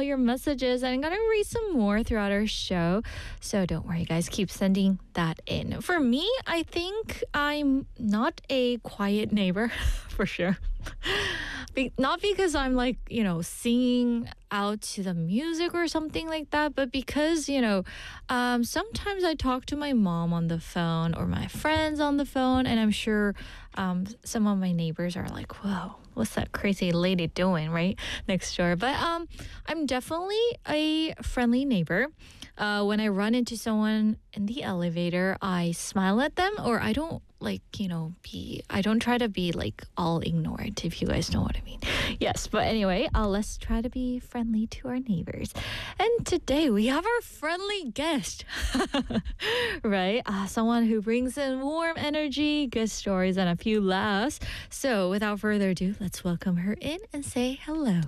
your messages, and I'm going to read some more throughout our show. So don't worry, guys. Keep sending that in. For me, I think I'm not a quiet neighbor, for sure. Not because I'm like, singing out to the music or something like that, but because, sometimes I talk to my mom on the phone or my friends on the phone, and I'm sure some of my neighbors are like, whoa, what's that crazy lady doing right next door? But I'm definitely a friendly neighbor. When I run into someone in the elevator, I smile at them, or I don't I don't try to be like all ignorant, if you guys know what I mean. Yes, but anyway, let's try to be friendly to our neighbors. And today we have our friendly guest, right? Someone who brings in warm energy, good stories, and a few laughs. So without further ado, let's welcome her in and say hello.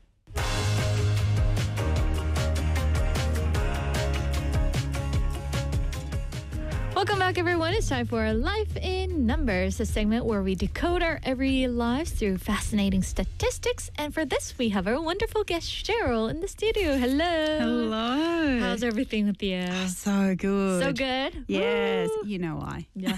Welcome back, everyone. It's time for Life in Numbers, a segment where we decode our everyday lives through fascinating statistics. And for this, we have our wonderful guest, Cheryl, in the studio. Hello. Hello. How's everything with you? So good. So good? Yes. Woo. You know why. Yeah.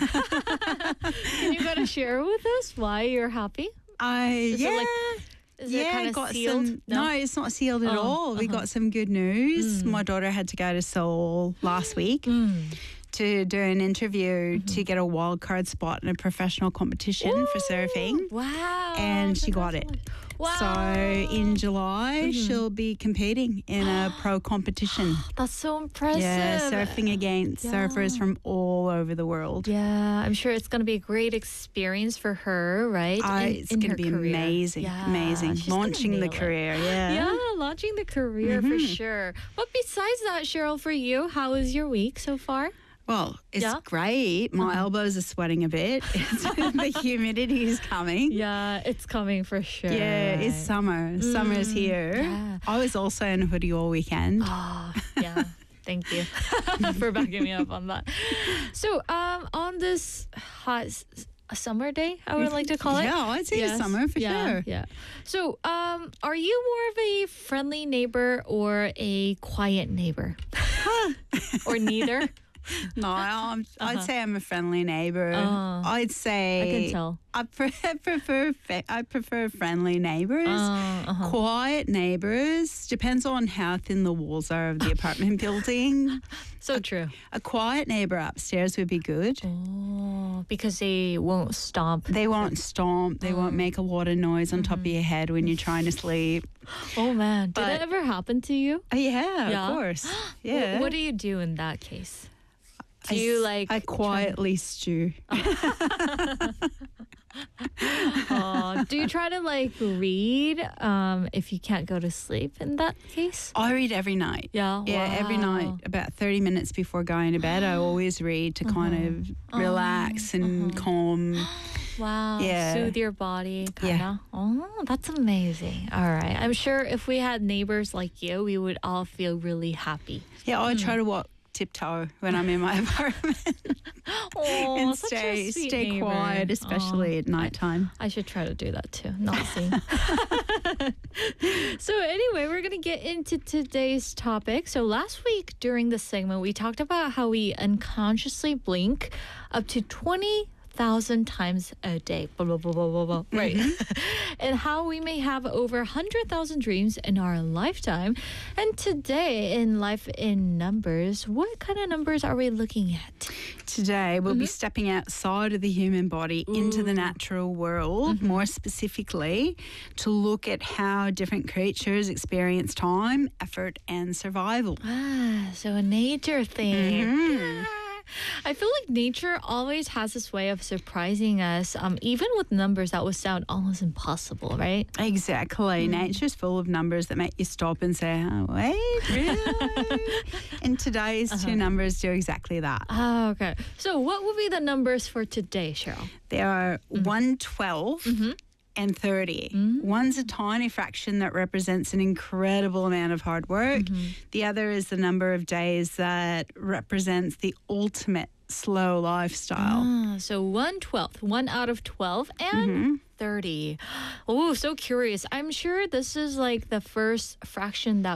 Can you go to share with us why you're happy? Is it kind of sealed? No, it's not sealed at all. We got some good news. My daughter had to go to Seoul last week to do an interview to get a wild card spot in a professional competition for surfing. Wow. And she got it. Wow. So in July, she'll be competing in a pro competition. That's so impressive. Yeah, surfing against surfers from all over the world. Yeah, I'm sure it's going to be a great experience for her, right? It's going to be career. amazing. Yeah, amazing. she's Launching gonna the nail it. career, yeah. Yeah, launching the career for sure. But besides that, Cheryl, for you, how was your week so far? Well, it's great. My elbows are sweating a bit. The humidity is coming. Yeah, it's coming for sure. Yeah, it's summer. Summer's here. Yeah. I was also in a hoodie all weekend. Oh, yeah. Thank you for backing me up on that. So, on this hot summer day, I would like to call it. Yeah, I'd say it's summer for sure. Yeah. So, are you more of a friendly neighbor or a quiet neighbor? Or neither? No, I'd say I'm a friendly neighbour. I'd say I can tell. I prefer friendly neighbours. Quiet neighbours depends on how thin the walls are of the apartment building. So true. A quiet neighbour upstairs would be good. Oh, because they won't stomp. They won't stomp. They won't make a lot of noise on top of your head when you're trying to sleep. Oh man, did But- that ever happen to you? Yeah, of course. Yeah. What do you do in that case? Do you like? I quietly stew. Do you try to like read if you can't go to sleep in that case? I read every night. Yeah. Yeah, every night, about 30 minutes before going to bed, I always read to kind of relax and calm. Wow. Yeah. Soothe your body, kind of. Yeah. Oh, that's amazing. All right. I'm sure if we had neighbors like you, we would all feel really happy. Yeah, I try to walk tiptoe when I'm in my apartment Oh, and such a sweet stay neighbor. quiet, especially at nighttime. I should try to do that too, not sing. So anyway, we're going to get into today's topic. So last week during the segment, we talked about how we unconsciously blink up to 20,000 times a day. Blah, blah, blah, blah, blah, blah. Right. And how we may have over 100,000 dreams in our lifetime. And today in Life in Numbers, what kind of numbers are we looking at? Today, we'll be stepping outside of the human body into the natural world, more specifically to look at how different creatures experience time, effort, and survival. So a nature thing. I feel like nature always has this way of surprising us, even with numbers that would sound almost impossible, right? Exactly. Nature's full of numbers that make you stop and say, oh, wait, really? And today's two numbers do exactly that. Oh, okay. So what would be the numbers for today, Cheryl? They are 112 and 30. One's a tiny fraction that represents an incredible amount of hard work. The other is the number of days that represents the ultimate slow lifestyle. So 1/12, 1 out of 12, and 30. Oh, so curious. I'm sure this is like the first fraction that